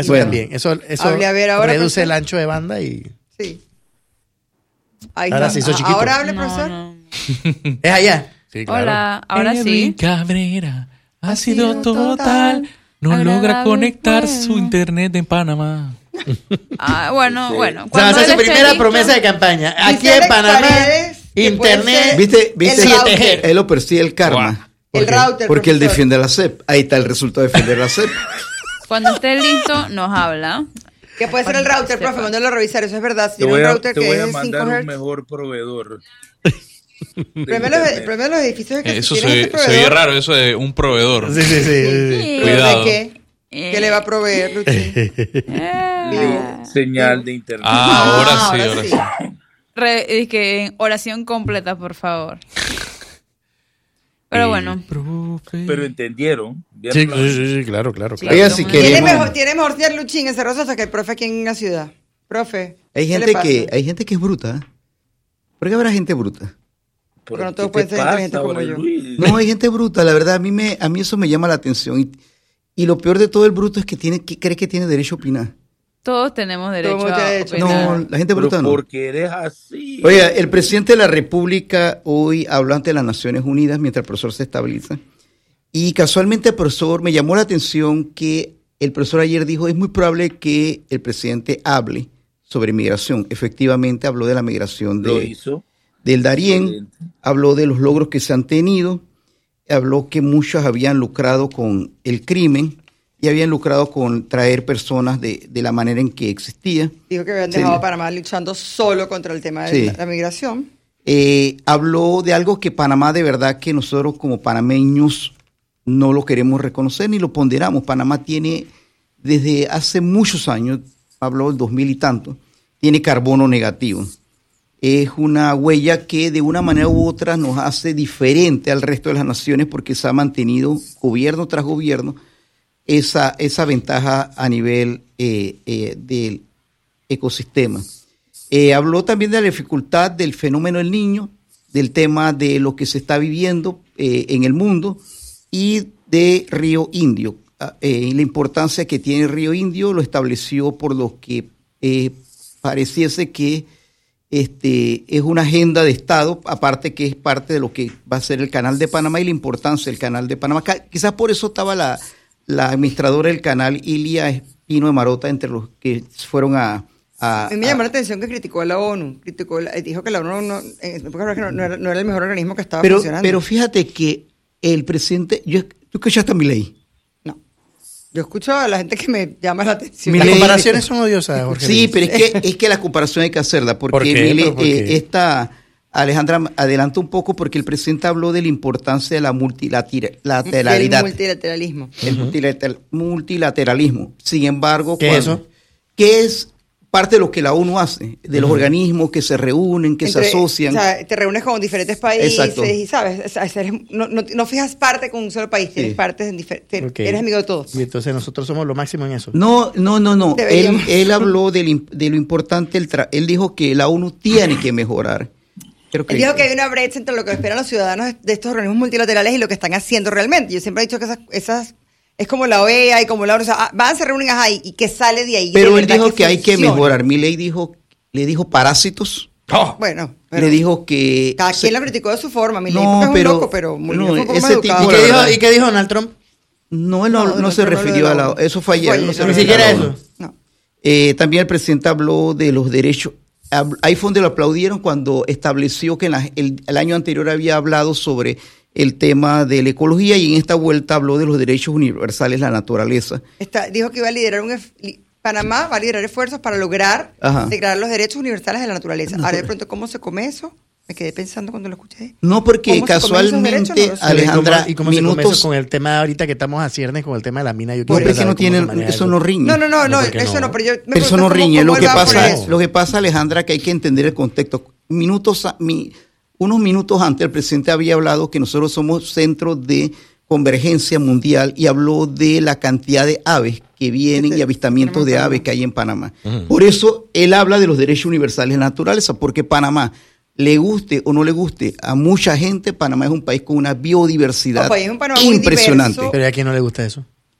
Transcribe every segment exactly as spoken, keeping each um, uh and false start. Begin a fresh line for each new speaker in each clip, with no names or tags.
Eso
bueno.
también. Eso, eso
Hable a ver ahora,
reduce
profesor.
el ancho de banda y...
Sí. Ahí
Ahora
está.
se hizo chiquito.
Ahora hable,
No,
profesor.
no.
¿Es allá? Sí,
Hola, ahora
Edwin
sí.
Cabrera ha,
Ha
sido
sido
total.
total,
No
agradable
logra conectar
juego.
su internet en Panamá.
Ah, bueno,
Sí.
bueno.
O sea, va a
cuando
ser su
él esté
primera
listo-
promesa de campaña. Aquí
Dice
en
Alex
Panamá,
Paredes que puede
internet...
ser
¿Viste? ¿Viste?
el
siete
router.
G.
Él lo persigue el karma.
El router,
Porque él
profesor.
defiende la C E P. Ahí está el resultado de defender la C E P.
Cuando esté listo, nos habla.
¿Qué puede ser el router, profe? Mándalo a revisar. Eso es verdad. Si
Te
tiene
voy
un
a,
router
te
que
voy
es
a
de
mandar
cinco
un
hertz.
mejor proveedor.
El problema, de los, el problema de los edificios es que
Eso
si
se,
tienes
ve-
ese
se oye
proveedor,
raro, eso de un proveedor.
Sí, sí, sí. sí.
Sí.
¿pero
Cuidado.
¿de qué? ¿Qué le va a proveer, Luchín?
Eh,
Señal de internet.
Ah, ahora
Ah,
sí,
ahora
ahora
sí.
sí.
re- es que oración completa, por favor. Pero bueno.
Profe.
Pero entendieron.
Sí,
¿Vieron?
sí, sí, sí, claro, claro.
Sí.
claro.
Oiga, si
Tiene
Tiene
queremos...
mejor, tiene mejor ser Luchín ese rosa que el profe aquí en la ciudad. Profe.
Hay
¿qué le
gente
pasa?
que hay gente que es bruta. ¿eh? ¿Por qué habrá gente bruta?
Porque no
¿Qué
todos
te
pueden ser
pasa,
inteligentes como
Jorge
yo.
Luis?
No, hay gente bruta. La verdad, a mí me a mí eso me llama la atención. Y, y lo peor de todo el bruto es que tiene que cree que tiene derecho a opinar.
Todos tenemos derecho
Todos
a
tienen derecho.
opinar.
No, la gente
Pero
bruta no.
porque eres así.
Oiga, el presidente de la República hoy habló ante las Naciones Unidas mientras el profesor se estabiliza. Y casualmente el profesor me llamó la atención que el profesor ayer dijo, es muy probable que el presidente hable sobre migración. Efectivamente habló de la migración
Lo
de,
hizo.
del Darién,
Excelente.
habló de los logros que se han tenido, habló que muchos habían lucrado con el crimen y habían lucrado con traer personas de, de la manera en que existía.
Dijo que habían
Sí.
dejado a Panamá luchando solo contra el tema de
Sí.
la, la migración.
Eh, habló de algo que Panamá, de verdad que nosotros como panameños no lo queremos reconocer ni lo ponderamos. Panamá tiene desde hace muchos años, habló del dos mil y tanto, tiene carbono negativo. Es una huella que de una manera u otra nos hace diferente al resto de las naciones porque se ha mantenido gobierno tras gobierno esa, esa ventaja a nivel eh, eh, del ecosistema. Eh, habló también de la dificultad del fenómeno del niño, del tema de lo que se está viviendo eh, en el mundo y de Río Indio. Eh, la importancia que tiene Río Indio lo estableció por lo que eh, pareciese que este, es una agenda de Estado, aparte que es parte de lo que va a ser el Canal de Panamá y la importancia del Canal de Panamá. Quizás por eso estaba la, la administradora del canal, Ilia Espino de Marota, entre los que fueron a... a
A mí me llamó
a-
la atención que criticó a la ONU. Criticó la- dijo que la ONU no, en época no, no era, no era el mejor organismo que estaba
pero,
funcionando.
pero fíjate que el presidente... Yo, ¿tú escuchaste a Milei?
No. Yo escucho a la gente que me llama la atención.
Las
Milei-
comparaciones son odiosas, Jorge.
Sí,
Luis.
pero es que, es que la comparación hay que hacerla, porque
¿Por qué?
Milei,
¿Pero por qué?
eh, esta Alejandra adelanta un poco porque el presidente habló de la importancia de la multilateralidad.
El multilateralismo.
El multilateral- multilateralismo. Sin embargo,
¿Qué es
cuando-
eso?
que es parte de lo que la ONU hace, de los organismos que se reúnen, que
Entre-
se asocian.
O sea, te reúnes con diferentes países
Exacto.
y, ¿sabes? O sea, eres- no, no, no fijas parte con un solo país, tienes
Sí.
partes en diferentes.
Ok.
Eres amigo de todos.
Y entonces nosotros somos lo máximo en eso.
No, no, no, no. Él,
Deberíamos.
él habló del im- de lo importante, el tra- él dijo que la ONU tiene que mejorar. Creo que,
Él dijo que hay una brecha entre lo que esperan los ciudadanos de estos organismos multilaterales y lo que están haciendo realmente. Yo siempre he dicho que esas, esas es como la O E A y como la ONU. O sea, ah, van, se reúnen ajá, y, y que sale de ahí.
Pero
de
él
verdad
dijo que, hay que
funcione.
mejorar. Milei dijo, le dijo parásitos.
Bueno, pero
le dijo que
cada
se-
quien lo criticó de su forma. Mi ley
No,
porque es
pero-
un loco, pero muy
no,
fue un poco
ese
más
tipo-
educado.
¿Y
la
qué, dijo,
verdad.
¿Y qué dijo Donald Trump?
no, él no,
No,
no
no,
se
no, no,
refirió
no,
a la
no.
eso fue ayer.
Fue
no
ayer,
se
no,
Ni
refirió a
siquiera
la ONU.
eso.
No.
Eh, también el presidente habló de los derechos. Hab- Ahí fue donde lo aplaudieron cuando estableció que en la- el, el año anterior había hablado sobre el tema de la ecología y en esta vuelta habló de los derechos universales de la naturaleza.
Está- dijo que iba a liderar un ef- li- Panamá va a liderar esfuerzos para lograr
Ajá.
declarar los derechos universales de la naturaleza. Ahora de pronto, ¿cómo se come eso? Me quedé pensando cuando lo escuché.
No, porque
¿Cómo se comen esos derechos?
casualmente,
No lo sé.
Alejandra,
¿Y cómo, y cómo se come
minutos...
eso con el tema ahorita que estamos a ciernes con el tema de la mina? Yo
No,
quisiera
pero es que
saber
no
cómo
tiene,
se maneja
eso no riñe.
No, no, no, no,
¿por qué
eso
no?
no, pero yo me
Pero eso
pregunto
no
cómo-
riñe.
cómo
Lo
él
que
va a poner
pasa,
eso.
lo que pasa, Alejandra, que hay que entender el contexto. Minutos, a- mi- unos minutos antes, el presidente había hablado que nosotros somos centro de convergencia mundial y habló de la cantidad de aves que vienen y avistamientos de aves que hay en Panamá. Por eso él habla de los derechos universales de la naturaleza, porque Panamá, le guste o no le guste a mucha gente, Panamá es un país con una biodiversidad
No, país es un Panamá muy
impresionante.
diverso.
Pero ¿y a quién no le gusta eso?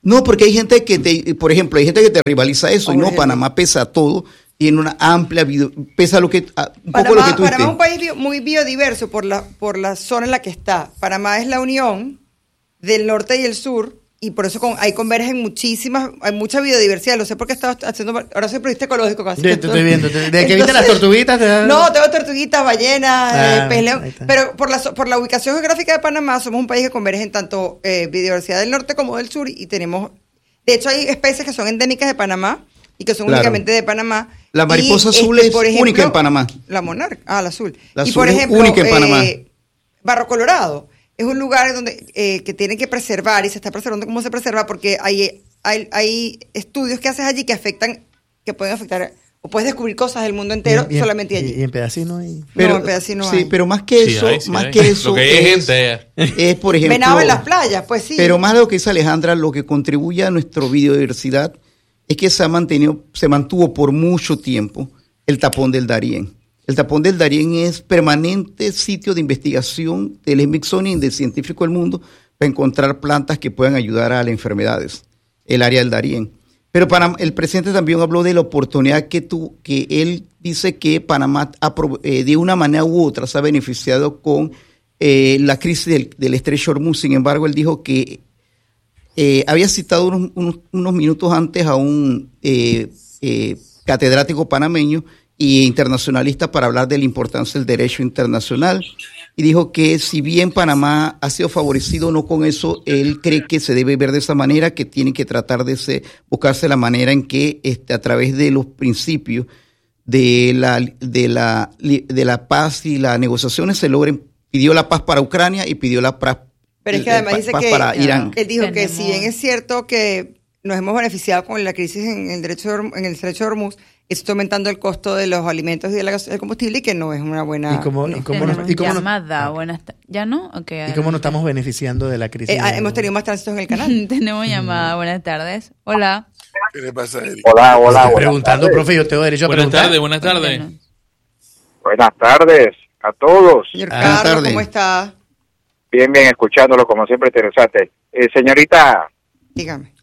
No, porque hay gente que te, por ejemplo, hay gente que te rivaliza eso, y no,
Jorge.
Panamá pesa todo, tiene una amplia, video, pesa lo que, ah, un poco
Panamá,
lo que tú
Panamá es un
dices.
país bio- muy biodiverso por la, por la zona en la que está. Panamá es la unión del norte y el sur, y por eso con, ahí convergen muchísimas, hay mucha biodiversidad. Lo sé porque estaba haciendo, ahora soy periodista ecológico casi.
Te- te estoy viendo, te- de que viste las tortuguitas, te da-
No, tengo tortuguitas, ballenas,
Ah,
eh, pez león.
ahí está.
Pero por la, so- por la ubicación geográfica de Panamá, somos un país que converge en tanto eh, biodiversidad del norte como del sur, y tenemos, de hecho, hay especies que son endémicas de Panamá y que son
Claro.
únicamente de Panamá.
La mariposa
Y,
azul
este,
es
por
única en Panamá.
La monarca, ah, la azul.
La
y
azul
por
es
ejemplo,
única en Panamá.
eh, Barro Colorado es un lugar donde eh, que tienen que preservar, y se está preservando cómo se preserva, porque hay, hay, hay estudios que haces allí que afectan, que pueden afectar, o puedes descubrir cosas del mundo entero
Y en-
solamente allí.
Y, y en pedacito y...
No, en pedacito no
sí,
hay.
pero más que
Sí
eso,
hay, sí
más
hay.
que eso
Lo que hay es
es,
gente allá.
es, por ejemplo,
Venado en las playas, pues sí.
pero más de lo que dice Alejandra, lo que contribuye a nuestra biodiversidad es que se ha mantenido, se mantuvo por mucho tiempo el tapón del Darién. El tapón del Darién es permanente sitio de investigación del Smithsonian, del científico del mundo, para encontrar plantas que puedan ayudar a las enfermedades, el área del Darién. Pero Panam- el presidente también habló de la oportunidad que, tu, que él dice que Panamá ha pro- eh, de una manera u otra se ha beneficiado con eh, la crisis del, del estrecho Hormuz. Sin embargo, él dijo que eh, había citado unos, unos, unos minutos antes a un eh, eh, catedrático panameño y internacionalista para hablar de la importancia del derecho internacional, y dijo que si bien Panamá ha sido favorecido no con eso, él cree que se debe ver de esa manera, que tiene que tratar de se, buscarse la manera en que este, a través de los principios de la, de, la, de la paz y las negociaciones se logren. Pidió la paz para Ucrania y pidió la paz,
Pero es que
eh,
además
pa-
dice
paz
que
para Irán.
él dijo que
Tenemos-
si bien es cierto que nos hemos beneficiado con la crisis en el derecho de Horm- en el estrecho de Hormuz, está aumentando el costo de los alimentos y de la gas- del combustible, y que no es una buena.
¿Y cómo,
no.
y cómo nos,
Tenemos
y cómo nos-
llamada, buenas ta- ¿Ya no? Ok.
y cómo nos estamos beneficiando de la crisis?
Eh, ah,
de-
hemos tenido más tránsitos en el canal.
Tenemos llamada, buenas tardes. Hola.
¿Qué le pasa a Eric?
Hola, hola,
Estoy
buenas
preguntando,
tardes.
profe, yo tengo derecho a
Buenas
preguntar.
tardes, buenas tardes.
Cuéntanos.
Buenas tardes a todos.
Señor
Ah,
Carlos,
tarde.
¿cómo está?
Bien, bien, escuchándolo como siempre interesante. Eh, señorita,
Dígame.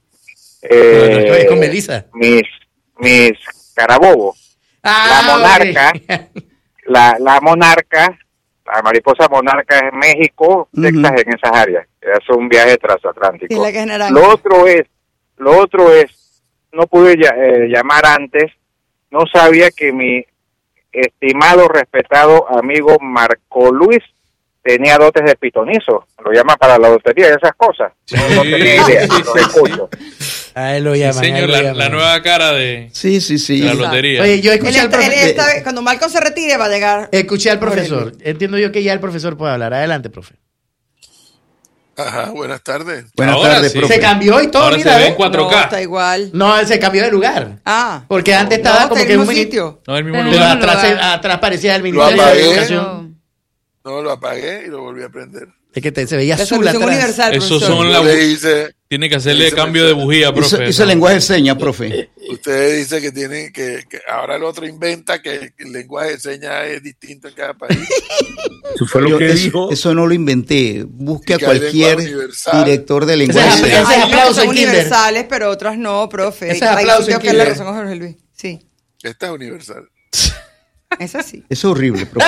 eh,
No, no, es con Melissa.
mis, mis Carabobo,
Ah,
la monarca,
ok.
la, la monarca, la mariposa monarca es México,
Ujú.
Texas, en esas áreas. Es un viaje transatlántico.
Es la que es naranja.
Lo otro es, lo otro es, no pude ya- eh, llamar antes, no sabía que mi estimado, respetado amigo Marco Luis tenía dotes de pitonizo, lo llama para la lotería y esas cosas. No, no
Sí,
tenía idea,
sí,
lo
sí.
escucho.
A él lo
Sí,
llaman. a él
señor,
lo
la,
llaman.
la nueva cara de,
Sí, sí, sí.
de la
Exacto.
lotería.
Oye, yo
Él
escuché al,
está- él
profe-
está-
eh,
cuando Malcolm se retire va a llegar.
escuché al
Jorge
profesor.
Luis.
Entiendo yo que ya el profesor puede hablar. Adelante, profe.
Ajá, buenas tardes.
Buenas
Ahora
tardes,
sí.
profe.
Se cambió y todo,
Ahora
mira,
se ve
¿ves?
en cuatro
No,
K.
está igual.
No, él se cambió de lugar.
Ah.
Porque antes
No,
estaba
está
como
en
que
el
un
mismo
mini-
sitio.
No, el mismo
Pero
Pero
lugar.
no lo
atrás, se-
va.
atrás parecía el
Lo
Ministerio de
apagué.
Educación.
No, lo apagué y lo volví a prender.
Es que te- se veía
La
azul
solución
atrás.
universal,
Esos
profesor.
son
Yo
la-
le hice,
Tiene que hacerle
Ese
cambio de
mensaje.
bujía,
Hizo,
profe.
hizo lenguaje de señas, profe.
usted dice que tiene que, que ahora el otro inventa que el lenguaje de señas es distinto en cada país.
Eso fue lo
Yo-
que
eso,
dijo.
eso no lo inventé. Busque
Y
a
que hay
cualquier
lenguaje universal.
director de
Ese
lenguaje
es-
de
ese
señas.
es
Hay unas que
aplauso
son
en Kinder.
universales, pero otras no, profe.
Ese es
Hay
aplauso
sitios
en
que le
Kinder.
razón a Jorge Luis. Sí,
Esta es universal.
eso sí.
Eso es horrible, profe.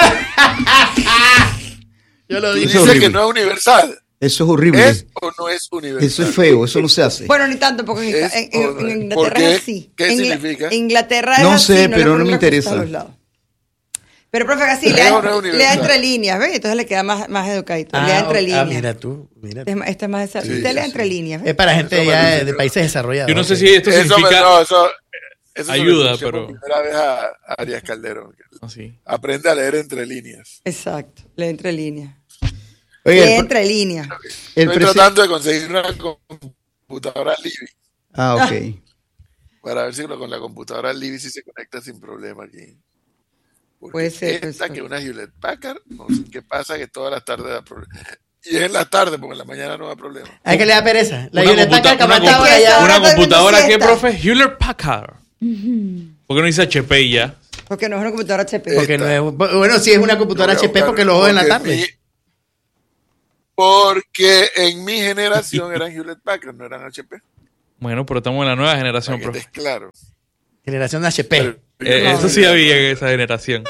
Yo lo
Tú
dije.
Eso
dices
es horrible.
que no es universal.
Eso es horrible.
¿Es o no es universal?
Eso es feo, eso no se hace.
Bueno, ni tanto, porque en,
Es-
en- en-
o-
en Inglaterra
¿por qué?
es así.
¿Qué
En Ingla-
significa?
en Inglaterra es
No
así,
sé,
le
pero no
ponen
me
la cosita
interesa.
a los lados. Pero, profe, así,
Pero
lea,
no es universal.
lea entre líneas, ¿ves? Entonces le queda más, más educadito. lea entre
ah,
líneas.
mira tú. Mira tú.
Es más- Este es más esa-
Sí,
Usted
sí,
lea
sí.
entre líneas, ¿ves?
Es para gente
Eso me
ya de,
dice.
de países desarrollados.
Yo no sé
ok.
si esto
Eso, me-
significa...
no, eso, eso se lo
Ayuda,
escuché
pero-
por primera vez a, a Arias Calderón.
Así.
Aprende a leer entre líneas.
Exacto, lee entre líneas.
Oye,
Lee
el,
entre líneas.
el
Estoy
presi-
tratando de conseguir una computadora Libby
Ah, ok.
para ver si lo- con la computadora Libby sí se conecta sin problema aquí. Porque
Puede ser,
esta
puede ser.
que es una Hewlett Packard, no sé qué pasa, que todas las tardes da problema. Y es en la tarde, porque en la mañana no da problema.
Hay que le da pereza. La
Una
Hewlett Packard que
computa- una
aguanta
compu-
ahora ya.
Ahora
¿Una
todo el mundo
computadora qué,
siesta.
profe? Hewlett Packard. ¿Por qué no dice H P y ya?
Porque no es una computadora H P.
Porque no es, bueno, si es una computadora
Voy a
H P
buscar,
porque lo juego en la
porque
tarde.
mi- porque en mi generación eran Hewlett Packard, no eran H P.
Bueno, pero estamos en la nueva generación,
Para que
profe.
estés claro.
Generación H P.
Eh, eso sí había en esa generación.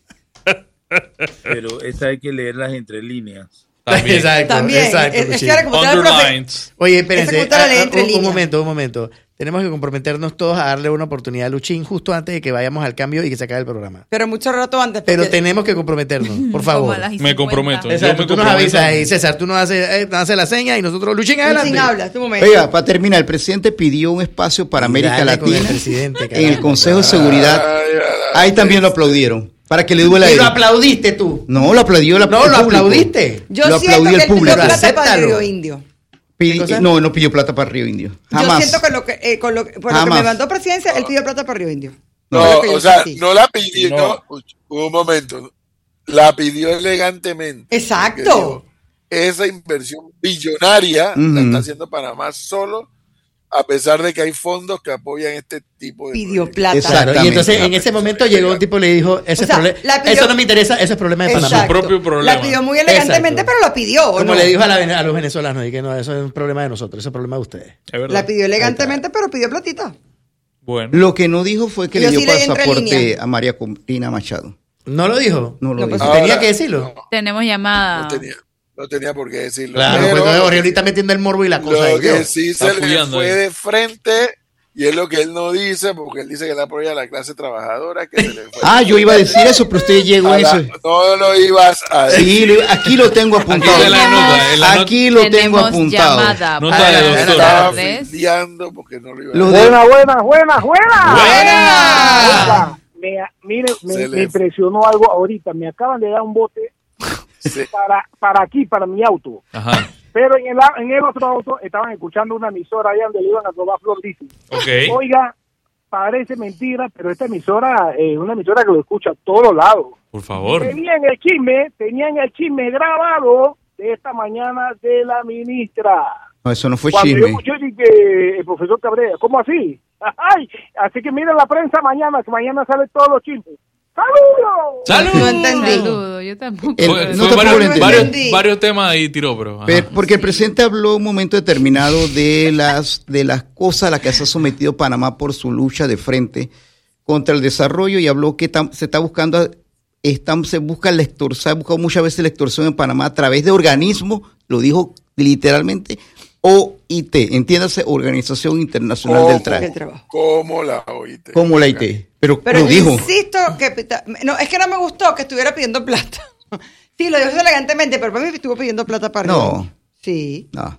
Pero esa hay que leerlas entre líneas.
También.
Exacto,
También.
exacto.
Es- es
Luchín.
que ahora como está el profe-
Underlines.
Oye, espérense,
Esa cultura
ah,
lee
ah,
entre
un, un
líneas.
momento, un momento. Tenemos que comprometernos todos a darle una oportunidad a Luchín justo antes de que vayamos al cambio y que se acabe el programa.
Pero mucho rato antes.
Pero
porque-
tenemos que comprometernos, por
Como
favor.
a las
Me
cincuenta.
comprometo.
Exacto,
Yo me
tú nos
comprometo.
avisas ahí, César, tú nos haces, eh, nos haces la seña y nosotros, Luchín, adelante.
Luchín habla, es tu momento.
Oiga, para terminar, el presidente pidió un espacio para América
Dale con el
Latina
presidente,
en el
carajo.
Consejo de Seguridad.
Ay, ay, ay.
Ahí también lo aplaudieron. Para que le duela a
Y
él.
lo aplaudiste tú.
No, lo aplaudió la,
No,
el
lo
público.
aplaudiste.
Yo
lo
siento
aplaudió
que
el
él pidió
público.
plata para el
Acéptalo.
Río Indio.
Pidi-
cosa?
no, no pidió plata para Río Indio. Jamás.
Yo siento que, lo que, eh, con lo, por lo que
Jamás.
me mandó presidencia, él pidió plata para Río Indio.
No,
Creo que yo
o sea,
sí.
no la pidió,
No.
no, un momento, la pidió elegantemente.
Exacto.
Porque dijo, esa inversión billonaria la
Ujú.
está haciendo Panamá solo, a pesar de que hay fondos que apoyan este tipo de
Pidió
proyectos.
plata.
Exacto.
Claro, y entonces
Exactamente.
en ese momento llegó un tipo y le dijo, ese
O sea,
es problema-
la pidió-
eso no me interesa, eso es problema de Panamá.
Exacto.
Su propio problema.
La pidió muy elegantemente,
Exacto.
pero la pidió. ¿o
Como
no?
le dijo a, la vene- a los venezolanos, y que no, eso es un problema de nosotros, eso es un problema de ustedes.
Es verdad.
La pidió elegantemente, pero pidió platita.
Bueno.
Lo que no dijo fue que
Yo
le dio
sí leí entre
pasaporte
líneas.
a María Corina Machado.
¿No lo dijo?
No lo
No,
dijo.
pues,
Tenía
Ahora,
que decirlo.
Tenemos llamada.
No tenía, no tenía por qué decirlo.
Claro,
pero
pues entonces Jorge ahorita está metiendo el morbo y la cosa.
lo
ahí,
que
¿vio?
sí se
Está
le
apoyando
fue
ahí.
de frente, y es lo que él no dice, porque él dice que él apoya a la clase trabajadora, que se le fue.
Ah, yo iba a decir eso, pero usted llegó a
A la-
eso.
no lo ibas a decir.
Sí, lo- aquí lo tengo apuntado.
en la nota, en la nota.
Aquí lo tengo
Tenemos
apuntado.
llamada.
Nota
Buenas
de doctor.
Estaba
tardes.
fildeando porque no lo iba a
Lo
decir.
de-
Buenas, buenas, buenas, buenas.
¡Buena!
Oiga, me, mire, me,
Se le-
me impresionó algo ahorita. Me acaban de dar un bote
Sí.
para, para aquí, para mi auto.
Ajá.
Pero en el, a- en el otro auto estaban escuchando una emisora allá donde le iban a robar flor dice.
Ok.
Oiga, parece mentira, pero esta emisora es una emisora que lo escucha a todos lados.
Por favor.
Tenían el chisme, tenían el chisme grabado de esta mañana de la ministra.
No, eso no fue
Cuando
chisme.
yo escuché que el profesor Cabrera, ¿cómo así? Ay, así que miren la prensa mañana, que mañana salen todos los chismes. ¡Saludos!
¡Salud!
No entendí.
Saludo, yo tampoco.
El-
Fue,
no
fue
tampoco
varios,
lo entendí.
varios,
entendí.
varios temas ahí tiró, pero. ajá.
Pero- porque el presidente habló un momento determinado de las de las cosas a las que se ha sometido Panamá por su lucha de frente contra el desarrollo y habló que tam- se está buscando están, se busca la extorsión, se ha buscado muchas veces la extorsión en Panamá a través de organismos, lo dijo literalmente, O I T, entiéndase, Organización Internacional
¿Cómo?
del Trabajo,
El trabajo.
¿Cómo la oíste?
como la I T, pero,
Pero
lo dijo.
insisto que pita- no, es que no me gustó que estuviera pidiendo plata. Sí, lo dijo elegantemente, pero para mí estuvo pidiendo plata para
No.
Río. Sí,
No.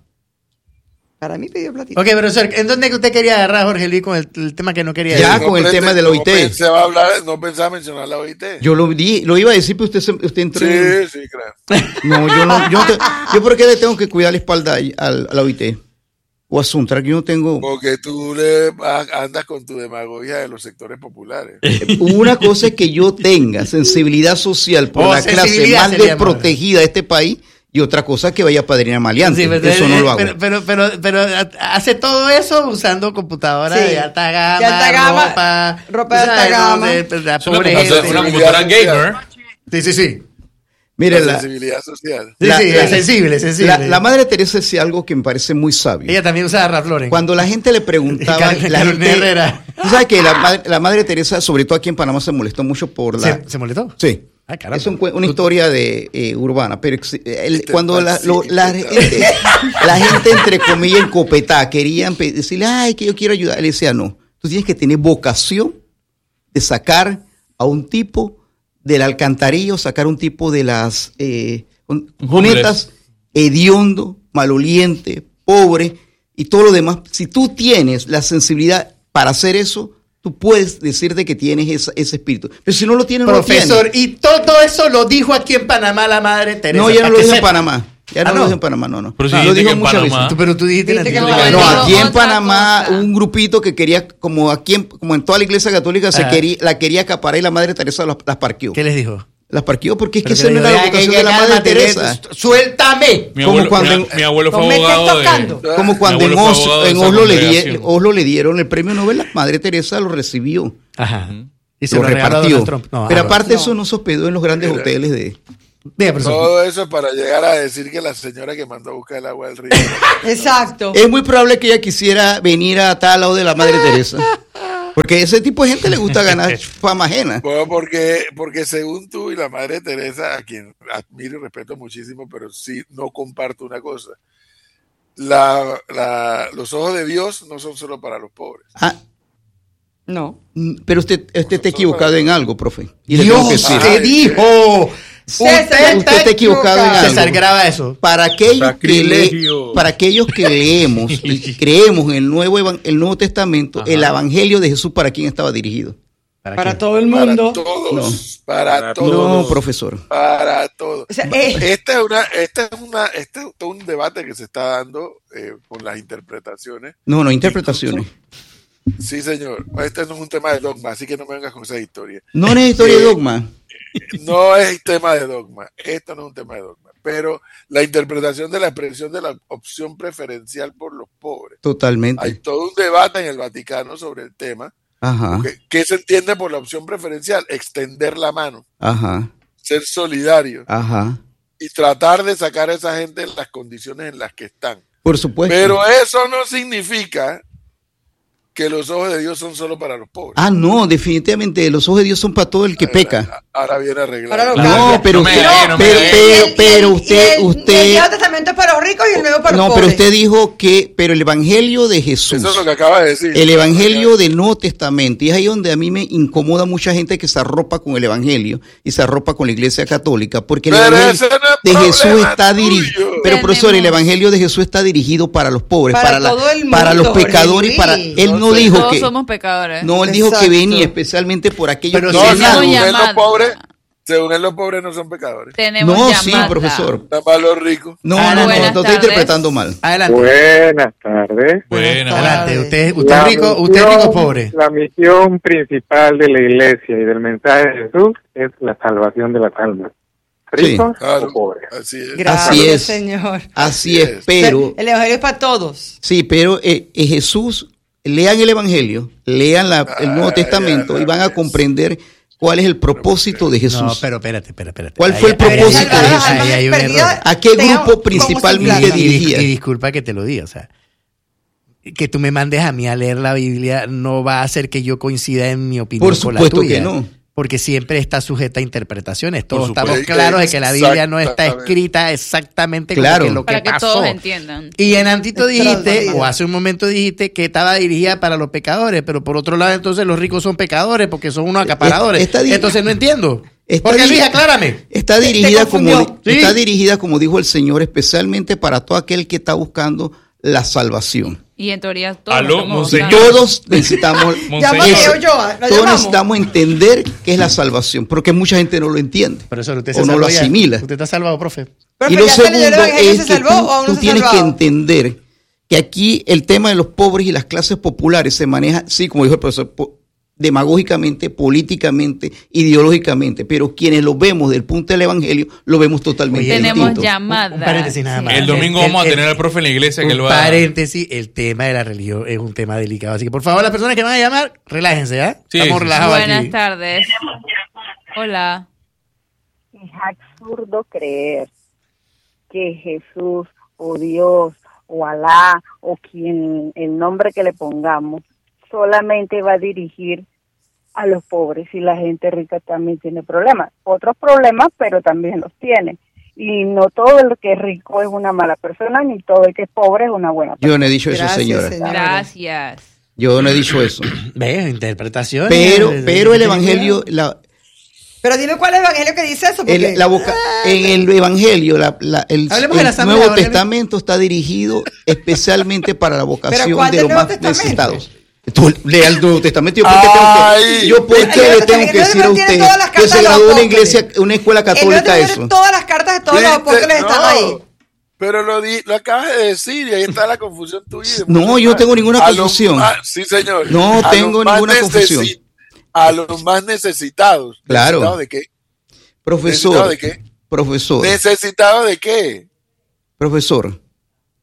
para mí pidió platita.
Ok, profesor, ¿en dónde que usted quería agarrar a Jorge Luis con el, el tema que no quería
Ya,
decir?
con el
prete-
tema de la O I T.
No pensaba, hablar, no pensaba mencionar la O I T.
Yo lo di, lo iba a decir, pero usted, se- usted entró en-
Sí, sí, claro.
No, yo no, yo, no te- yo por qué le tengo que cuidar la espalda al, al- a la O I T o a Suntra, que yo no tengo.
Porque tú le vas- andas con tu demagogia de los sectores populares.
Una cosa es que yo tenga sensibilidad social por
Oh,
la clase
sensibilidad
más
sería,
desprotegida de este país y otra cosa es que vaya a padrinar maleante.
Sí, pero,
Eso no lo hago.
pero, pero, pero, pero hace todo eso usando computadora
Sí.
de alta gama,
De alta gama,
ropa,
ropa de
tú sabes,
alta
¿no?
gama.
De- de la
Es una,
pobre
computadora-
gente.
una computadora gamer.
Sí, sí, sí.
Mire,
la
la,
sensibilidad social.
Sí,
La-
sí,
la-
es sensible, es sensible.
la, la Madre Teresa decía algo que me parece muy sabio.
Ella también usa Ralph Lauren.
Cuando la gente le preguntaba,
Carolina
la gente,
Herrera.
tú sabes que la, madre- la Madre Teresa, sobre todo aquí en Panamá, se molestó mucho por la...
¿Se, ¿Se molestó?
Sí.
Ah, caramba.
Es un cue- una historia de eh, urbana, pero ex- el-
Este
cuando la, lo- la
fascista.
gente, la gente, entre comillas, encopetá, querían pe- decirle, ay, que yo quiero ayudar. Él decía, no, tú tienes que tener vocación de sacar a un tipo del alcantarillo, sacar a un tipo de las eh, un- junetas, hediondo, maloliente, pobre y todo lo demás. Si tú tienes la sensibilidad para hacer eso, tú puedes decirte que tienes esa- ese espíritu. Pero si no lo tienes, no lo tienes.
Profesor, y todo eso lo dijo aquí en Panamá la Madre Teresa.
No, ya
para
no lo
que
dijo en
sepa.
Panamá. Ya
Ah,
no,
no.
lo dijo en Panamá, no, no.
Pero si
lo
dijiste
dijo
que en
muchas
Panamá-
veces.
Tú- pero tú dijiste
Dijiste que
en
en
la-
Panamá.
No,
Pero
aquí en
otra
Panamá
cosa.
un grupito que quería, como aquí en- como en toda la iglesia católica, se
Ajá.
quería, la quería acaparar y la Madre Teresa las, las parqueó.
¿Qué les dijo?
Las parqueó porque es que
Pero
esa
que
no
le
era la
dijo,
vocación
"Ya,
de la
ya,
Madre
cálmate,
Teresa.
¡Suéltame!
Mi
Como
abuelo,
cuando-
mi, mi abuelo fue
No me estés
abogado de.
tocando.
Como cuando en,
Mi abuelo fue
Os-
abogado de
en
esa
Oslo, le,
congregación.
di- Oslo le dieron el premio Nobel, la Madre Teresa lo recibió,
Ajá. Y se
lo
lo regaló a
repartió.
Donald Trump. No,
Pero
ah,
aparte
no.
eso no se hospedó en los grandes hoteles de...
Diga, profesor.
Todo eso es para llegar a decir que la señora que mandó a buscar el agua del río.
Exacto.
Es muy probable que ella quisiera venir a tal lado de la Madre Teresa. Porque a ese tipo de gente le gusta ganar fama ajena.
Bueno, porque, porque según tú y la Madre Teresa, a quien admiro y respeto muchísimo, pero sí no comparto una cosa. La, la, los ojos de Dios no son solo para los pobres.
Ah,
No.
mm, pero usted, usted está equivocado en algo, profe. Y le
Dios,
tengo que decir.
¿qué dijo?
César,
Usted, usted está equivocado en algo.
César, graba eso.
Para aquellos, que le-
Sacrilegio.
para aquellos que leemos y creemos en el Nuevo, evan- el Nuevo Testamento,
Ajá.
el Evangelio de Jesús, ¿para quién estaba dirigido?
¿Para,
Para
qué?
todo el
Para
mundo.
todos. Para,
Para
todos.
No, profesor.
Para todos.
O sea,
No,
eh.
Esta es una, esta es una, este es todo un debate que se está dando eh, con las interpretaciones.
No, no, interpretaciones.
Sí, señor. Este no es un tema de dogma, así que no me vengas con esa historia.
No es historia de
Eh,
dogma.
No es tema de dogma. Esto no es un tema de dogma. Pero la interpretación de la expresión de la opción preferencial por los pobres. Hay
Totalmente.
todo un debate en el Vaticano sobre el tema.
Ajá,
¿Qué, qué se entiende por la opción preferencial? Extender la mano,
ajá,
ser solidario
ajá.
y tratar de sacar a esa gente en las condiciones en las que están.
Por supuesto.
Pero eso no significa que los ojos de Dios son solo para los pobres.
Ah, no, definitivamente los ojos de Dios son para todo el que peca.
Ahora viene arreglado.
Ahora lo
No,
cambia.
pero
No me
usted,
haga, no me
pero,
haga.
pero,
Y el-
pero
y el-
usted,
y el- y el
usted,
Viejo Testamento es para los ricos y el Nuevo para
no,
los
pero
pobres.
usted dijo que, pero el Evangelio de Jesús,
Eso es lo que acaba de decir.
el Evangelio del Nuevo Testamento, y es ahí donde a mí me incomoda mucha gente que se arropa con el Evangelio y se arropa con la Iglesia Católica, porque el
Pero
Evangelio
ese no es
de Jesús
problema
está dirigido,
tuyo.
pero profesor, el
Tenemos-
Evangelio de Jesús está dirigido para los pobres,
Para
para, la-
todo el
para los
mundo,
pecadores, y para,
Luis.
él no
No sé.
dijo
Todos
que,
somos pecadores.
no, él dijo que
Exacto.
venía especialmente por aquellos
Pero
que
No,
sí,
venían-
según él,
llamada.
los pobres, según él, los pobres no son pecadores.
Tenemos
No,
llamada.
sí, profesor.
Nada más los ricos.
No,
Ah,
no, no,
buenas
no, estoy
tardes.
interpretando mal.
Adelante.
Buenas tardes.
Bueno,
Adelante.
tardes.
¿Usted, usted
La
es rico, usted es
misión-
rico o pobre?
La misión principal de la iglesia y del mensaje de Jesús es la salvación de las almas. ¿Ricos
Claro.
o pobres?
Así es.
Gracias,
Así es.
Señor.
Así
Así
es,
es.
pero
El Evangelio es para todos.
sí, pero eh, eh, Jesús, lean el Evangelio, lean la- el Nuevo
Ah,
Testamento
ya,
y van a
ya.
comprender cuál es el propósito de Jesús.
No, pero espérate, espérate, espérate.
¿Cuál
Ahí-
fue el
ahí-
propósito
ahí-
de
ahí-
Jesús?
ahí hay un
Perdida,
error.
¿A qué
tenga-
grupo
¿cómo
principalmente
se
Y,
planta?
y-
dirigía?
y disculpa que te lo diga, o sea, que tú me mandes a mí a leer la Biblia no va a hacer que yo coincida en mi opinión
Por
con la
supuesto
tuya.
que no.
Porque siempre está sujeta a interpretaciones. Todos
supuesto.
estamos claros de que la Biblia no está
Exactamente.
escrita exactamente
Claro.
como que lo que
Para que
pasó.
todos entiendan.
Y en Antito dijiste,
Traducida.
o hace un momento dijiste, que estaba dirigida para los pecadores, pero por otro lado entonces los ricos son pecadores porque son unos acaparadores.
Está di-
Entonces no entiendo.
Está
Porque
di-
Luis, aclárame.
Está
Te- te
dirigida como
confundió.
Sí.
está dirigida como dijo el Señor, especialmente para todo aquel que está buscando la salvación.
Y en teoría todos
Aló,
estamos
monseñor.
buscando.
Todos necesitamos
Llama a
eso.
Leo Ochoa, ¿la
Todos
llamamos?
necesitamos entender qué es la salvación, porque mucha gente no lo entiende
Profesor, usted
o
se
no
salvó
lo
ya.
asimila.
Usted está salvado, profe.
Pero
Y
que
lo
ya se leyó el
segundo
Evangelio,
es
¿se
que
salvó
tú,
o aún no
tú
se ha
tienes que
salvado?
entender que aquí el tema de los pobres y las clases populares se maneja, sí, como dijo el profesor, po- demagógicamente, políticamente, ideológicamente, pero quienes lo vemos del punto del Evangelio, lo vemos totalmente
Oye,
Tenemos
distinto.
llamada.
Un paréntesis nada más.
El domingo
El-
vamos a
el-
tener al profe en la iglesia que
Un
lo va a...
paréntesis, el tema de la religión es un tema delicado. Así que por favor, las personas que van a llamar, relájense, ¿ya?
Sí,
Estamos
sí.
relajados
Buenas
aquí.
tardes. Hola.
Es absurdo creer que Jesús o Dios o Alá o quien el nombre que le pongamos solamente va a dirigir a los pobres y la gente rica también tiene problemas. Otros problemas, pero también los tiene. Y no todo el que es rico es una mala persona, ni todo el que es pobre es una buena persona.
Yo no he dicho eso,
Gracias,
señora.
señor.
Gracias.
Yo no he dicho eso.
Ve, interpretaciones.
Pero,
Eh,
pero el
eh,
Evangelio, la,
Pero dime cuál es el Evangelio que dice eso. Porque...
el, la boca, en el Evangelio, la, la- el,
Hablemos de la
el
Asamblea,
Nuevo
Gabriel.
Testamento está dirigido especialmente para la vocación
¿cuál
de
del
los
Nuevo
más
Testamento?
necesitados. Tú lea el Nuevo Testamento. Yo por qué
Ay,
tengo que, yo por
el
qué
Nuevo
le tengo que
Testamento
decir a
tiene
usted
todas las
que
cartas
se
de los
graduó en una
apóstoles.
iglesia, una escuela
El Nuevo
católica
Testamento
eso?
tiene todas las cartas de todos los
Viste,
apóstoles están
no,
ahí.
Pero lo, di, lo acabas de decir y ahí está la confusión tuya. y de
No,
muchos
yo no
más.
tengo ninguna
A los
confusión.
más- sí, señor.
No
A los
tengo
más
ninguna confusión.
necesi- A los más necesitados.
Claro.
¿Necesitados de qué?
Profesor,
¿Necesitado de qué?
profesor,
¿Necesitados de qué?
profesor,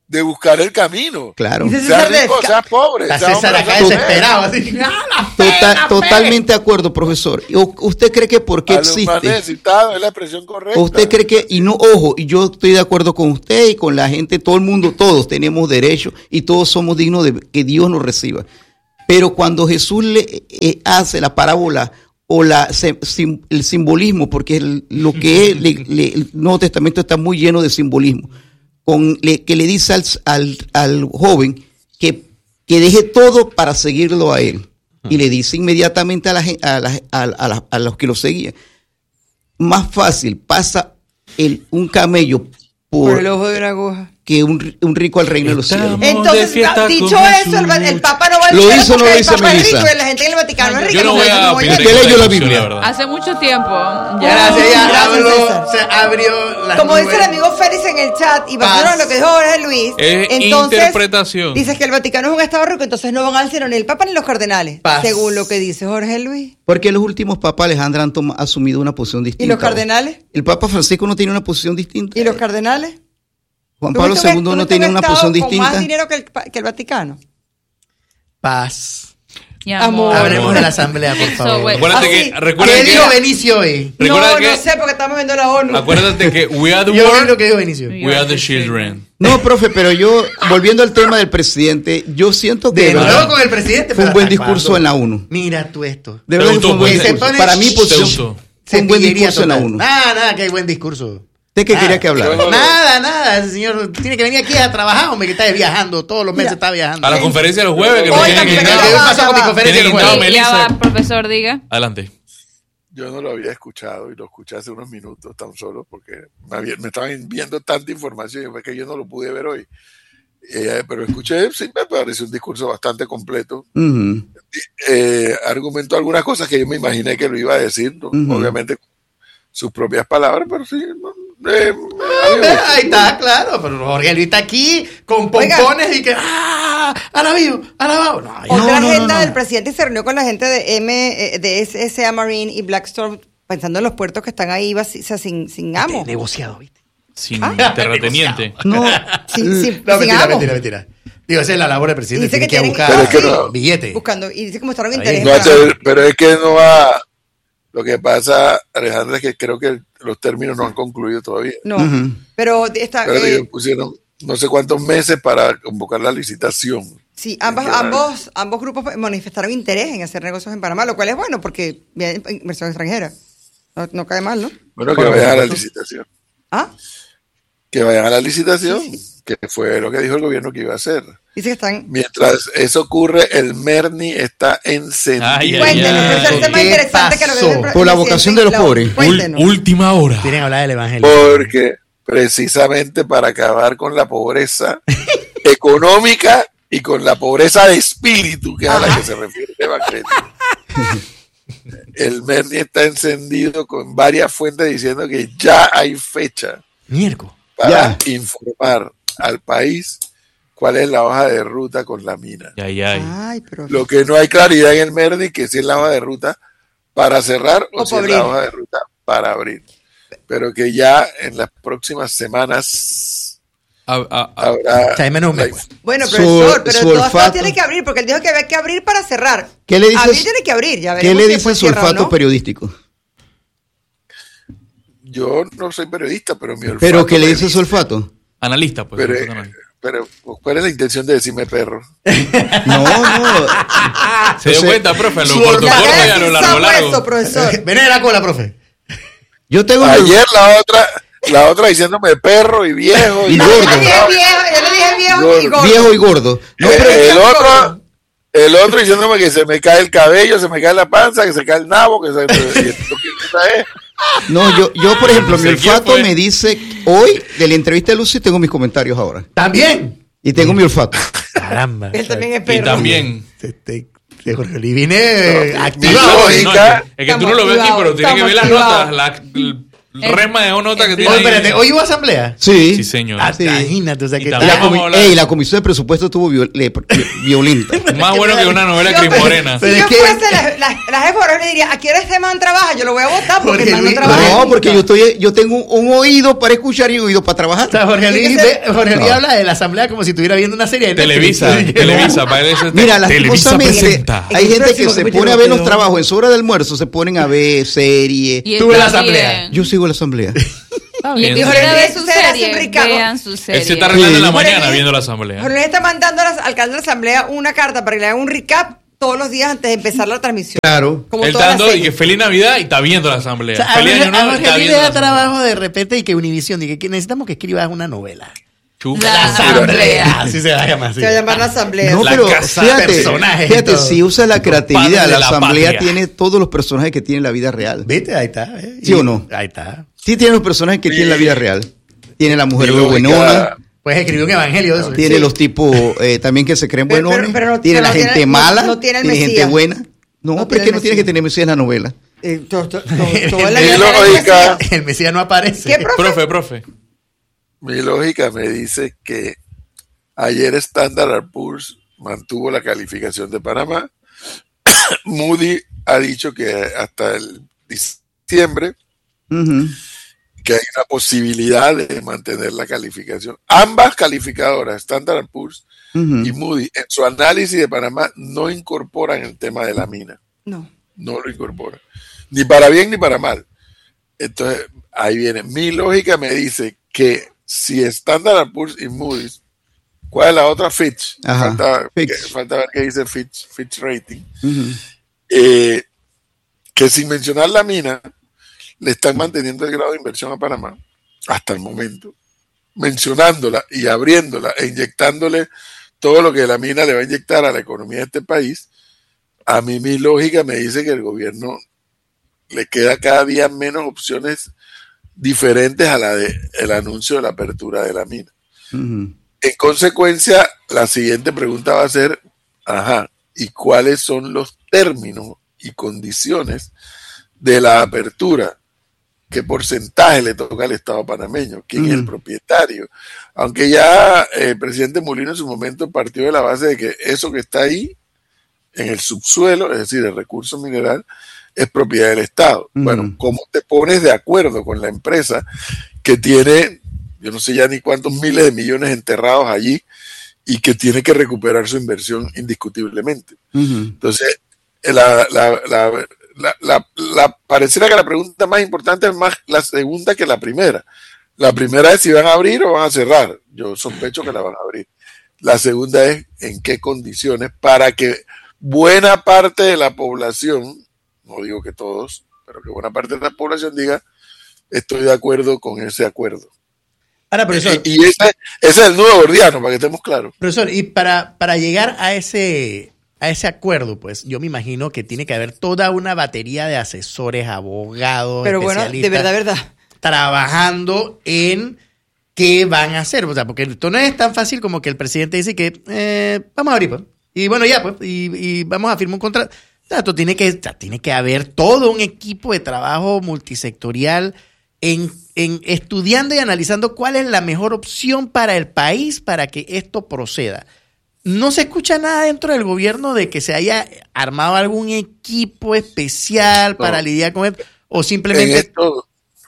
de buscar el camino.
Claro.
Sea rico, sea pobre.
La
sea
César
hombre,
acá
sea mujer.
desesperado. Así. ¡Ah, la fe,
Total-
la fe!
totalmente de acuerdo, profesor. ¿U- ¿Usted cree que por qué
A los más
existe?
necesitados es la expresión correcta.
¿Usted cree que, y no, ojo, y yo estoy de acuerdo con usted y con la gente, todo el mundo, todos tenemos derecho y todos somos dignos de que Dios nos reciba. Pero cuando Jesús le eh, hace la parábola o la, se- sim- el simbolismo, porque el- lo que es le- le- el Nuevo Testamento está muy lleno de simbolismo, con, le- que le dice al, al, al joven que, que deje todo para seguirlo a él. Y le dice inmediatamente a, la, gen- a, la- a, a la- a los que lo seguían, más fácil pasa el, un camello por,
Por el ojo de una aguja.
que un, un rico al reino de los cielos.
Entonces, dicho eso, el, el Papa no va al
Lo
cielo
hizo o no
porque
lo
el
dice
Papa es
Melissa?
rico y la gente en el Vaticano es rica.
Yo no voy a opinar en
Yo
esta
leyo la
discusión,
Biblia.
la verdad.
Hace mucho tiempo. Ya.
Gracias, ya
Gracias,
habló,
César.
se abrió la
Como dice el amigo Félix en el chat, y basado en lo que dijo Jorge Luis,
Es
entonces
interpretación.
dices que el Vaticano es un estado rico, entonces no van al cielo ni el Papa ni los cardenales,
Paz.
según lo que dice Jorge Luis.
Porque los últimos papas, Alejandra, han toma- asumido una posición distinta.
¿Y los cardenales?
El Papa Francisco no tiene una posición distinta.
¿Y los cardenales?
Juan
¿Tú
Pablo
viste un-
segundo
tú
no
viste
tiene
un
una
estado
posición
con
distinta.
más dinero que el, pa- que el Vaticano.
Paz.
Mi
Amor.
amor.
Hablemos de la asamblea, por
Eso,
favor.
güey.
Acuérdate
Así.
que, recuerda
¿Qué
que,
dijo Benicio hoy?
recuerda
no,
que,
no sé, porque estamos viendo la ONU.
acuérdate que we are the
Yo vi
world,
lo que dijo Benicio.
we are the children.
No, profe, pero yo, volviendo al tema del presidente, yo siento que
De
de
nuevo
verdad
con el presidente.
fue un
pero
buen
¿hasta
discurso
cuándo?
en la ONU.
Mira tú esto.
De verdad que
gustó,
fue un buen
pues,
se
discurso.
pone-
Para mí,
¿Te
posición,
gustó?
fue un buen
Cepillería
discurso en la
total.
ONU.
Nada, nada, que buen discurso.
¿Usted qué
Nada.
quería que hablara?
Yo-
Nada, nada. Ese señor tiene que venir aquí a trabajar, hombre, que está viajando. Todos los meses está viajando.
A la conferencia de los jueves, que no
Oigan,
tienen
pero
invitado.
¿Qué
ya va,
pasó
ya
con mi
va.
conferencia de los
Tienen
jueves?
invitado
Ya
Melissa.
va, profesor, diga.
Adelante.
Yo no lo había escuchado y lo escuché hace unos minutos tan solo porque me, había- me estaban viendo tanta información y fue que yo no lo pude ver hoy. Eh, pero escuché, sí, me pareció un discurso bastante completo.
Ujú.
Eh, argumentó algunas cosas que yo me imaginé que lo iba a decir, ¿no?
Ujú.
Obviamente con sus propias palabras, pero sí. no, eh, a mí me
Ah,
gustó.
ahí está, claro. Pero Jorge Luis está aquí con
Oiga.
pompones y que. ¡Ah! ¡Alabío! ¡Alabado! No, ya.
Otra
No, no, no,
agenda
no.
del presidente se reunió con la gente de M, eh, de S S A Marine y Blackstone, pensando en los puertos que están ahí vaci- o sea, sin, sin amo.
Negociado, ¿viste?
Sin
Ah.
terrateniente.
No,
Sin, sin-
No,
sin
mentira,
amo.
mentira, mentira. Digo, esa es la labor del presidente.
Dice
Tiene
que
que,
tienen-
buscar
Pero es que no.
billete.
Buscando, y dice que mostraron
Ahí.
interés.
No va a
para-
ser- pero es que no va. Lo que pasa, Alejandra, es que creo que el- los términos no han concluido todavía.
No,
Ujú.
pero está,
Creo que
eh,
ellos pusieron no sé cuántos meses para convocar la licitación.
sí, ambas,
Claro.
ambos, ambos grupos manifestaron interés en hacer negocios en Panamá, lo cual es bueno porque viene inversión extranjera. No, no cae mal, ¿no?
Bueno, que vayan a la licitación.
Ah,
Que vayan a la licitación, que fue lo que dijo el gobierno que iba a hacer.
dice que están.
Mientras eso ocurre, el Merni está encendido.
Ay, ay,
Cuéntenos,
ay.
pero es el tema
¿Qué
interesante que lo que
pasó?
dice el pre-
Por la
presidente
vocación de los
la-
pobres.
Ul-
Cuéntenos.
última hora.
Tienen que hablar del evangelio.
Porque precisamente para acabar con la pobreza económica y con la pobreza de espíritu, que es a la que se refiere Bacretti. El Merni está encendido con varias fuentes diciendo que ya hay fecha
Miércoles.
para informar al país cuál es la hoja de ruta con la mina.
Ay, ay.
Ay, pero.
Lo que no hay claridad en el Merni que si es la hoja de ruta para cerrar o,
O
si
para
es la
abrir.
hoja de ruta para abrir. Pero que ya en las próximas semanas
A- a- a-
habrá...
O sea, hay menos un mes,
la-
pues.
Bueno,
Su-
profesor, pero
su
todo esto
olfato.
tiene que abrir, porque él dijo que había que abrir para cerrar.
¿Qué le dice
Abrir
su-
tiene que abrir, ya
¿qué
veremos
le
si
dice
después
su
cierra o
olfato
no.
periodístico?
Yo no soy periodista, pero mi olfato...
¿Pero qué le
me
dice su olfato?
analista, pues.
Pero,
exactamente.
pero, ¿cuál es la intención de decirme perro?
No, no.
Se dio
Entonces,
cuenta, profe, lo
su
corto,
Ya,
corto
deja
y
de
a lo
decir
largo,
sabueso,
largo.
profesor.
Ven de la cola, profe.
Yo tengo mi
Ayer la otra, la otra diciéndome perro y viejo y,
Y
No,
gordo.
yo le dije viejo, yo le dije viejo y
Gordo.
gordo.
viejo y gordo. No,
Eh,
pero
el otro, el otro diciéndome que se me cae el cabello, se me cae la panza, que se cae el nabo, que se y esto, ¿qué cosa es?
no, yo, yo por ejemplo,
No
mi
sé quién
olfato
fue.
me dice hoy de la entrevista de Lucy tengo mis comentarios ahora.
También.
Y tengo mi olfato.
Caramba.
Él también es
Y
perro.
también.
Este, este Jorge Luis viene eh,
No,
activado
no,
hoy.
no,
No, es que, es que tú no lo ves aquí,
Estamos
pero tienes que ver las
activados.
notas. La, el Rema de nota que
Oye,
tiene ahí.
espérate, ¿hoy hubo asamblea?
Sí.
Sí, señor.
Ah,
Sí.
Imagínate, o sea,
Y
que
también
La, comi-
vamos a hablar-
ey, la comisión de presupuesto estuvo viol- le- violenta.
Más bueno que una novela
Yo, pero-
crimorena.
Si
Pero
yo
es que-
fuese la, la, la jefa ahora le diría, ¿a qué hora este man trabaja? Yo lo voy a votar porque,
Porque
el man no
Luis-
trabaja.
No,
nunca.
porque yo estoy, yo tengo un, un oído para escuchar y un oído para trabajar.
O sea, Jorge
Tiene
Luis,
que ser-
ve- Jorge Luis
No.
habla de la asamblea como si estuviera viendo una serie de Netflix.
Televisa,
Sí,
Televisa, para él eso es
Mira,
Televisa
lastimosamente
presenta.
hay
En el
gente que
próximo
se
capítulo
pone a ver los
quedó-
trabajos en su hora de almuerzo, se ponen a ver series.
Y
Tuve la
está
asamblea.
bien.
Yo sigo la asamblea.
Está
bien.
bien.
Y
Si
Jorge
quieren ver
Luis,
su
ustedes hacen
serie,
Ricardo.
vean su
Él
serie.
se está arreglando en la
Sí.
mañana
Jorge-
viendo la asamblea.
Jorge Luis está mandando a la- al alcalde de la asamblea una carta para que le hagan un recap todos los días antes de empezar la transmisión.
Claro.
Como
Él
toda
está
la
dando y
serie.
que feliz Navidad y está viendo la asamblea.
O sea, a
Feliz
Jorge,
año nuevo
a
y
Jorge
está
Luis
viendo
le
la
da
asamblea.
trabajo de repente y que Univision diga que necesitamos que escribas una novela.
Chupa.
La
Asamblea. Así se va a llamar.
Se va a llamar la asamblea.
No,
La
pero
casa,
fíjate,
personajes y
fíjate
todo.
si usa la
Padre
creatividad,
de
la
la
asamblea
patria.
tiene todos los personajes que tiene en la vida real.
¿Viste? Ahí está. ¿eh?
¿Sí o no?
Ahí está.
Sí tiene los personajes que tiene en la vida real. Tiene la mujer
Mi lógica-
buenona,
Pues escribió un evangelio de eso.
tiene
Sí.
los tipos eh, también que se creen
Pero-
buenones,
pero- pero no-
tiene
pero
la
no
gente
tiene- no-
mala,
no tiene el
tiene gente
Mesías.
buena. No,
No
pero
tiene
es que
el
no tiene que tener Mesías en la novela.
Eh, to- to- to- toda la
Mi
vida
lógica-
Mesías.
El Mesías no aparece.
¿Qué, profe?
Profe, profe.
Mi lógica me dice que ayer Standard and Poor's mantuvo la calificación de Panamá. Moody ha dicho que hasta el diciembre
Ujú.
que hay una posibilidad de mantener la calificación. Ambas calificadoras, Standard and Poor's
Ujú.
y Moody, en su análisis de Panamá no incorporan el tema de la mina.
No.
No lo incorporan. Ni para bien ni para mal. Entonces, ahí viene. Mi lógica me dice que si Standard and Poor's y Moody's, ¿cuál es la otra? Fitch.
Ajá,
Falta,
Fitch.
que- falta ver qué dice Fitch, Fitch Rating.
Ujú.
Eh, que sin mencionar la mina, le están manteniendo el grado de inversión a Panamá hasta el momento, mencionándola y abriéndola e inyectándole todo lo que la mina le va a inyectar a la economía de este país. A mí mi lógica me dice que el gobierno le queda cada día menos opciones diferentes a la de el anuncio de la apertura de la mina.
Ujú.
En consecuencia, la siguiente pregunta va a ser, ajá, ¿y cuáles son los términos y condiciones de la apertura? ¿Qué porcentaje le toca al Estado panameño? ¿Quién es el
Ujú.
propietario? Aunque ya eh, el presidente Mulino en su momento partió de la base de que eso que está ahí, en el subsuelo, es decir, el recurso mineral, es propiedad del Estado.
Ujú.
Bueno, ¿cómo te pones de acuerdo con la empresa que tiene, yo no sé ya ni cuántos miles de millones enterrados allí y que tiene que recuperar su inversión indiscutiblemente?
Ujú.
Entonces, la, la, la, la, la- la- pareciera que la pregunta más importante es más la segunda que la primera. La primera es si van a abrir o van a cerrar. Yo sospecho que la van a abrir. La segunda es en qué condiciones para que buena parte de la población, no digo que todos, pero que buena parte de la población diga, estoy de acuerdo con ese acuerdo.
Ahora, profesor,
Y, y ese, ese es el nudo gordiano, para que estemos claros.
profesor, y para, para llegar a ese, a ese acuerdo, pues yo me imagino que tiene que haber toda una batería de asesores, abogados,
Pero bueno, de
especialistas,
verdad, verdad.
trabajando en qué van a hacer. O sea, porque esto no es tan fácil como que el presidente dice que eh, vamos a abrir, pues. Y bueno, ya, pues, y, y vamos a firmar un contrato. O sea, esto tiene que, o sea, tiene que haber todo un equipo de trabajo multisectorial en, en estudiando y analizando cuál es la mejor opción para el país para que esto proceda. No se escucha nada dentro del gobierno de que se haya armado algún equipo especial para
No.
lidiar con esto, o
En
simplemente...
esto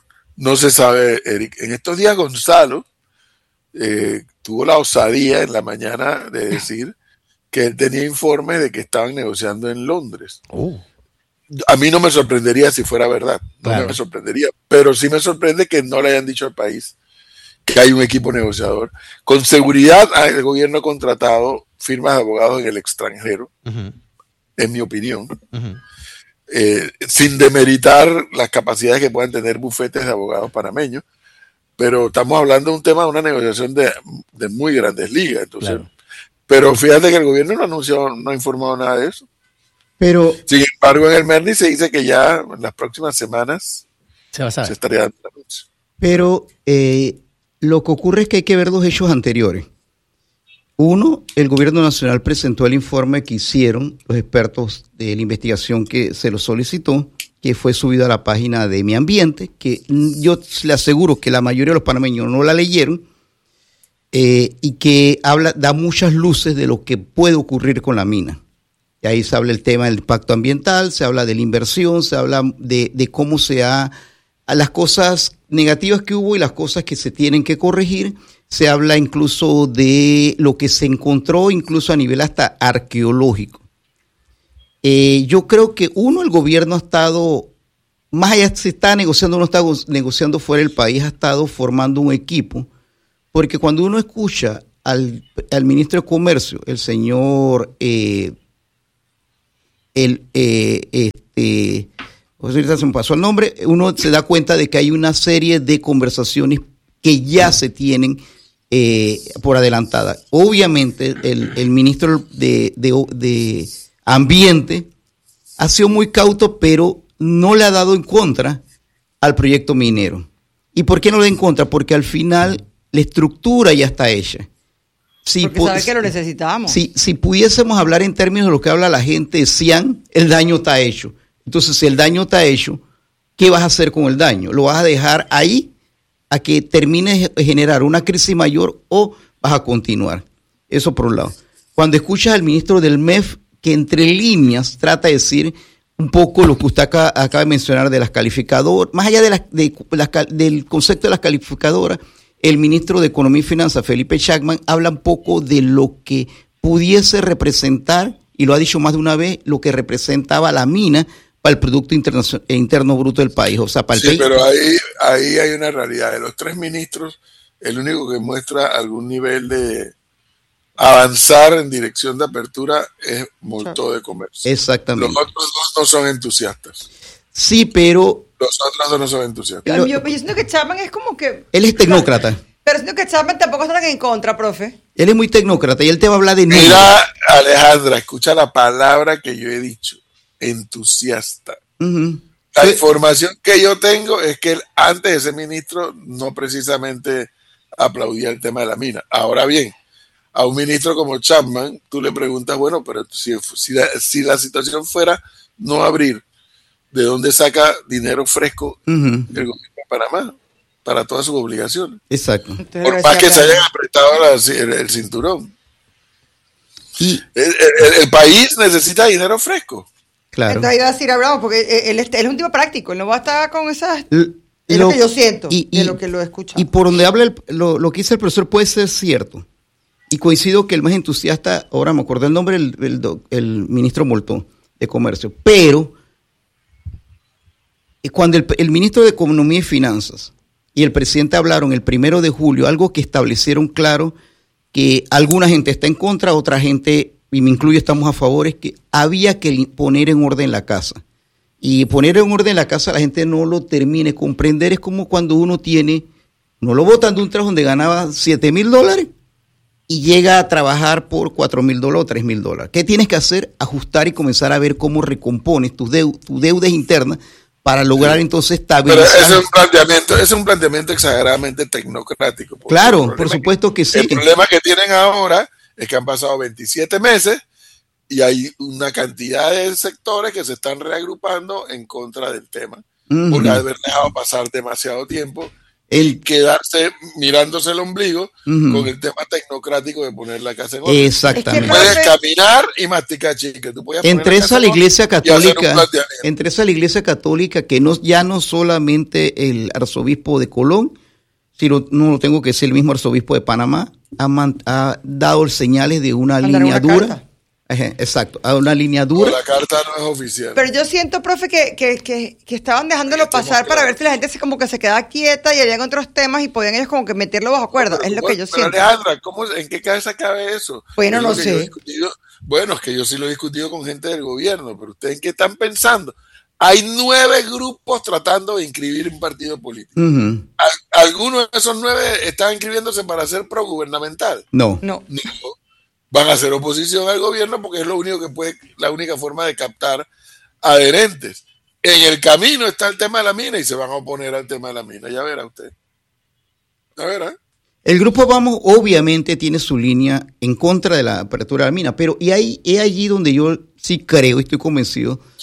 no se sabe, Eric. En estos días Gonzalo eh, tuvo la osadía en la mañana de decir que él tenía informes de que estaban negociando en Londres.
Oh.
A mí no me sorprendería si fuera verdad, no
Claro.
me sorprendería, pero sí me sorprende que no le hayan dicho al país que hay un equipo negociador. Con seguridad el gobierno ha contratado firmas de abogados en el extranjero,
Ujú,
en mi opinión,
ujú.
eh, sin demeritar las capacidades que puedan tener bufetes de abogados panameños, pero estamos hablando de un tema de una negociación de, de muy grandes ligas. Entonces,
Claro.
pero fíjate que el gobierno no ha anunciado, no ha informado nada de eso.
Pero
Sin embargo, en el Merni se dice que ya en las próximas semanas
Se va a
se
saber.
estaría dando el anuncio.
Pero eh, lo que ocurre es que hay que ver dos hechos anteriores. Uno, el gobierno nacional presentó el informe que hicieron los expertos de la investigación que se lo solicitó que fue subido a la página de Mi Ambiente, que yo le aseguro que la mayoría de los panameños no la leyeron, eh, y que habla, da muchas luces de lo que puede ocurrir con la mina. Y ahí se habla el tema del impacto ambiental, se habla de la inversión, se habla de, de cómo se ha, a las cosas negativas que hubo y las cosas que se tienen que corregir. Se habla incluso de lo que se encontró, incluso a nivel hasta arqueológico. Eh, yo creo que uno, el gobierno ha estado, más allá se está negociando, no está negociando fuera del país, ha estado formando un equipo, porque cuando uno escucha al, al ministro de Comercio, el señor, eh, el, eh, este, ahorita se me pasó el nombre, uno se da cuenta de que hay una serie de conversaciones que ya se tienen eh, por adelantada. Obviamente el, el ministro de, de, de Ambiente ha sido muy cauto, pero no le ha dado en contra al proyecto minero. ¿Y por qué no le da en contra? Porque al final la estructura ya está hecha. Si
Porque sabe que lo necesitamos.
Si, si pudiésemos hablar en términos de lo que habla la gente de Cian, el daño está hecho. Entonces, si el daño está hecho, ¿qué vas a hacer con el daño? ¿Lo vas a dejar ahí a que termine de generar una crisis mayor o vas a continuar? Eso por un lado. Cuando escuchas al ministro del M E F, que entre líneas trata de decir un poco lo que usted acaba, acaba de mencionar de las calificadoras, más allá de las, de, las, del concepto de las calificadoras, el ministro de Economía y Finanzas, Felipe Chapman, habla un poco de lo que pudiese representar, y lo ha dicho más de una vez, lo que representaba la mina para el Producto Interno, interno Bruto del país. O sea, para el
sí,
país.
Pero ahí, ahí hay una realidad. De los tres ministros, el único que muestra algún nivel de avanzar en dirección de apertura es Moltó de Comercio.
Exactamente.
Los otros dos no son entusiastas.
Sí, pero...
Los otros dos no son entusiastas.
Pero, yo, yo siento que Chapman es como que...
Él es tecnócrata.
Pero siento que Chapman tampoco está tan en contra, profe.
Él es muy tecnócrata y él te va a hablar de...
Mira, Alejandra, escucha la palabra que yo he dicho. Entusiasta.
Uh-huh.
La información que yo tengo es que él, antes de ser ministro, no precisamente aplaudía el tema de la mina. Ahora bien, a un ministro como Chapman, tú le preguntas, bueno, pero si, si, la, si la situación fuera no abrir, ¿de dónde saca dinero fresco uh-huh. el gobierno de Panamá para todas sus obligaciones?
Exacto.
Por más que se hayan apretado la, el, el cinturón. Y el, el, el país necesita dinero fresco.
Claro. Entonces iba a decir, hablamos, porque él, él, él es un tipo práctico, él no va a estar con esas... L- es lo, lo que yo siento, y, y, de lo que lo he escuchado.
Y por donde habla el, lo, lo que dice el profesor puede ser cierto. Y coincido que el más entusiasta, ahora me acordé el nombre, el, el, el ministro Moltó de Comercio. Pero cuando el, el ministro de Economía y Finanzas y el presidente hablaron el primero de julio, algo que establecieron claro que alguna gente está en contra, otra gente, y me incluyo, estamos a favor, es que había que poner en orden la casa. Y poner en orden la casa, la gente no lo termine de comprender. Es como cuando uno tiene, no lo botan de un trabajo donde ganaba siete mil dólares y llega a trabajar por cuatro mil dólares o tres mil dólares. ¿Qué tienes que hacer? Ajustar y comenzar a ver cómo recompones tus, deu- tus deudas internas para lograr sí. entonces estabilizar.
Pero es un planteamiento, es un planteamiento exageradamente tecnocrático.
Claro, por supuesto que sí.
El problema que tienen ahora es que han pasado veintisiete meses y hay una cantidad de sectores que se están reagrupando en contra del tema, uh-huh. por haber dejado pasar demasiado tiempo el, y quedarse mirándose el ombligo uh-huh. con el tema tecnocrático de poner la casa en orden.
Exactamente.
Tú puedes caminar y masticar chicle. Tú
entre esa la iglesia católica, entre esa la iglesia católica que no ya no solamente el arzobispo de Colón, sino no lo tengo que decir, el mismo arzobispo de Panamá ha, man, ha dado señales de una Mandar línea una dura. Carta. Exacto, a una línea dura.
No, la carta no es oficial.
Pero yo siento, profe, que, que, que, que estaban dejándolo pasar para ver si la gente se como que se quedaba quieta y harían otros temas y podían ellos como que meterlo bajo cuerda. No, es lo bueno, que yo
pero
siento.
Alejandra, ¿cómo, ¿en qué cabeza cabe eso?
Bueno,
es
no sé.
Bueno, es que yo sí lo he discutido con gente del gobierno, pero ¿ustedes en qué están pensando? Hay nueve grupos tratando de inscribir un partido político. Uh-huh. ¿Algunos de esos nueve están inscribiéndose para ser progubernamental?
No.
No.
no. Van a hacer oposición al gobierno porque es lo único que puede, la única forma de captar adherentes. En el camino está el tema de la mina y se van a oponer al tema de la mina. Ya verá usted. Ya verá.
El grupo Vamos obviamente tiene su línea en contra de la apertura de la mina, pero y ahí es allí donde yo sí creo y estoy convencido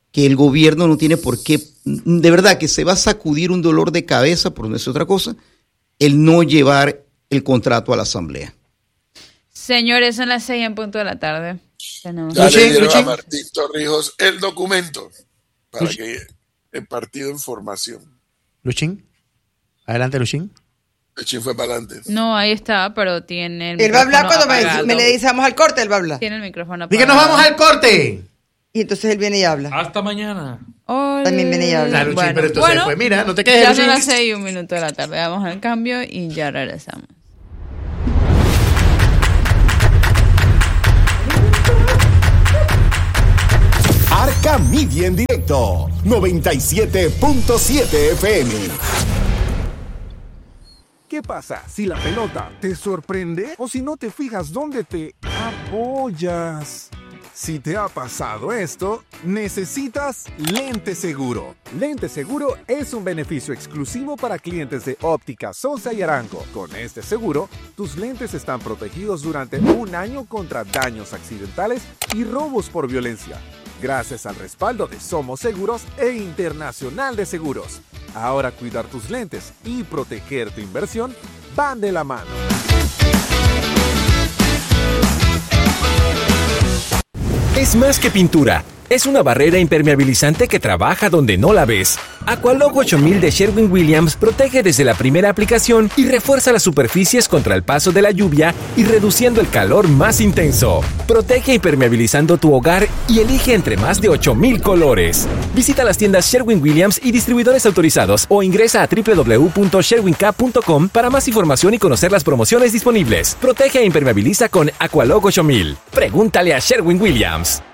que el gobierno no tiene por qué, de verdad que se va a sacudir un dolor de cabeza, por no decir otra cosa, el no llevar el contrato a la asamblea.
Señores, son las seis en punto de la tarde. Tenemos...
Ya
Luchín,
le dieron
Luchín.
a Martín Torrijos el documento para
Luchín.
que el partido en formación.
Luchín. Adelante, Luchín.
Luchín fue para adelante.
No, ahí está, pero tiene el
Él va a hablar
micrófono
cuando me,
apagado.
me le dice vamos al corte, él va a hablar.
Tiene el micrófono
Dí que
apagado.
nos vamos al corte.
Y entonces él viene y habla.
Hasta mañana.
Ole.
También viene y habla.
Claro, Luchín,
Bueno,
pero entonces,
bueno,
pues mira, no te quedes,
ya
Luchín.
son las seis y un minuto de la tarde. Vamos al cambio y ya regresamos.
Arca Media en directo, noventa y siete punto siete F M.
¿Qué pasa si la pelota te sorprende o si no te fijas dónde te apoyas? Si te ha pasado esto, necesitas Lente Seguro. Lente Seguro es un beneficio exclusivo para clientes de Óptica Sosa y Arango. Con este seguro, tus lentes están protegidos durante un año contra daños accidentales y robos por violencia, gracias al respaldo de Somos Seguros e Internacional de Seguros. Ahora cuidar tus lentes y proteger tu inversión van de la mano.
Es más que pintura. Es una barrera impermeabilizante que trabaja donde no la ves. Aqualog ocho mil de Sherwin-Williams protege desde la primera aplicación y refuerza las superficies contra el paso de la lluvia y reduciendo el calor más intenso. Protege impermeabilizando tu hogar y elige entre más de ocho mil colores. Visita las tiendas Sherwin-Williams y distribuidores autorizados o ingresa a doble u doble u doble u punto sherwin cap punto com para más información y conocer las promociones disponibles. Protege e impermeabiliza con Aqualog ocho mil. Pregúntale a Sherwin-Williams.